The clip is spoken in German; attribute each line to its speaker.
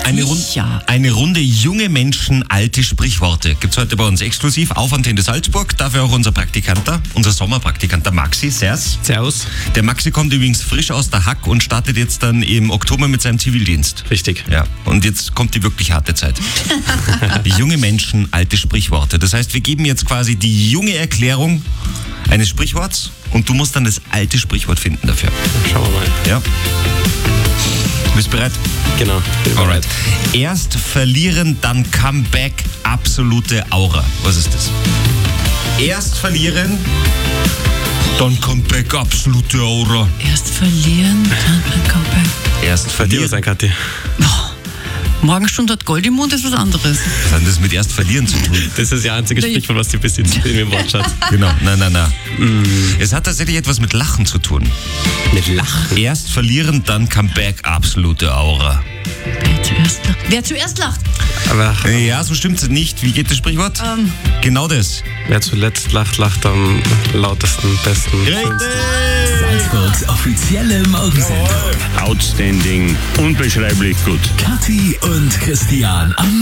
Speaker 1: Eine Runde junge Menschen, alte Sprichworte. Gibt's heute bei uns exklusiv auf Antenne Salzburg. Dafür auch unser Sommerpraktikant, der Maxi. Servus. Der Maxi kommt übrigens frisch aus der Hack und startet jetzt dann im Oktober mit seinem Zivildienst.
Speaker 2: Richtig.
Speaker 1: Ja, und jetzt kommt die wirklich harte Zeit. Junge Menschen, alte Sprichworte. Das heißt, wir geben jetzt quasi die junge Erklärung eines Sprichworts und du musst dann das alte Sprichwort finden dafür.
Speaker 2: Schauen wir mal.
Speaker 1: Ja. Bist du bereit?
Speaker 2: Genau.
Speaker 1: Alright. Erst verlieren, dann Comeback, absolute Aura. Was ist das? Erst verlieren, dann Comeback, absolute Aura.
Speaker 3: Erst verlieren, dann Comeback.
Speaker 1: Erst verlieren.
Speaker 2: Was sein, Kathi?
Speaker 3: Morgenstund hat Gold im Mund, ist was anderes.
Speaker 1: Was hat das mit erst verlieren zu tun?
Speaker 2: Das ist das einzige Sprichwort, was die besitzt in dem Wortschatz.
Speaker 1: Genau, nein. Es hat tatsächlich etwas mit Lachen zu tun.
Speaker 2: Mit Lachen?
Speaker 1: Erst verlieren, dann Comeback, absolute Aura.
Speaker 3: Wer zuerst lacht?
Speaker 2: Aber
Speaker 1: Ja, so stimmt's nicht. Wie geht das Sprichwort? Genau das.
Speaker 2: wer zuletzt lacht, lacht am lautesten, besten.
Speaker 4: Salzburgs offizielle Morgensendung.
Speaker 5: Outstanding, unbeschreiblich gut.
Speaker 4: Kathi und Christian am